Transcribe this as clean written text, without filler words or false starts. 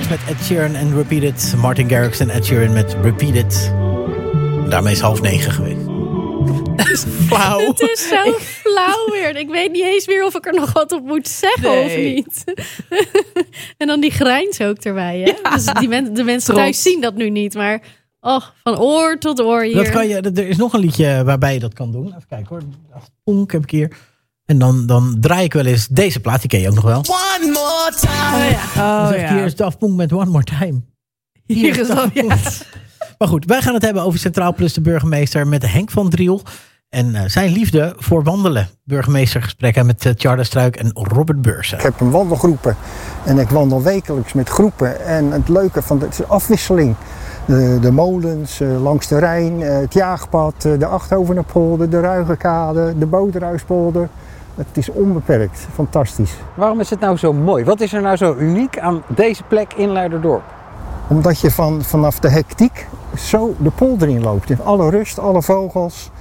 It met Ed Sheeran en Repeat It. Martin Garrix en Ed Sheeran met Repeat It. Daarmee is 8:30 geweest. Flauw. Het is zo flauw weer. Ik weet niet eens meer of ik er nog wat op moet zeggen of niet. En dan die grijns ook erbij. Hè? Ja. Dus de mensen thuis zien dat nu niet. Maar van oor tot oor hier. Dat kan je, er is nog een liedje waarbij je dat kan doen. Even kijken hoor. Ponk heb ik hier. En dan draai ik wel eens deze plaat. Die ken je ook nog wel. One more time. Hier is Daft Punk met One More Time. Hier is dat. Ja. Maar goed, wij gaan het hebben over Centraal Plus de burgemeester met Henk van Driel. En zijn liefde voor wandelen. Burgemeestergesprekken met Tjarda Struik en Robert Beursen. Ik heb een wandelgroepen en ik wandel wekelijks met groepen. En het leuke van het is afwisseling. De molens langs de Rijn, het Jaagpad, de Achthovenerpolder, de Ruigekade, de Boterhuispolder. Het is onbeperkt, fantastisch. Waarom is het nou zo mooi? Wat is er nou zo uniek aan deze plek in Leiderdorp? Omdat je vanaf de hectiek zo de polder inloopt. In alle rust, alle vogels.